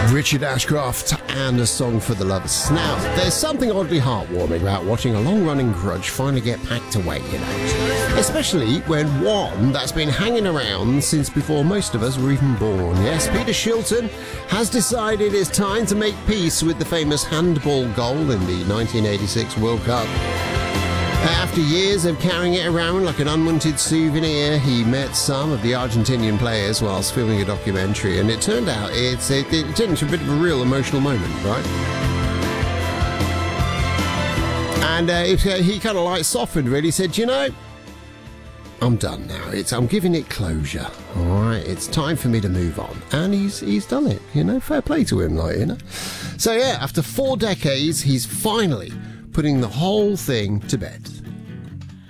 Richard Ashcroft and A Song for the Lovers. Now, there's something oddly heartwarming about watching a long-running grudge finally get packed away, you know. Especially when one that's been hanging around since before most of us were even born. Yes, Peter Shilton has decided it's time to make peace with the famous handball goal in the 1986 World Cup. After years of carrying it around like an unwanted souvenir, he met some of the Argentinian players whilst filming a documentary, and it turned out it turned into a bit of a real emotional moment, right? And he kind of like softened, really. He said, you know, I'm done now. I'm giving it closure. All right, it's time for me to move on, and he's done it. You know, fair play to him, like, you know. So yeah, after 4 decades, he's finally putting the whole thing to bed.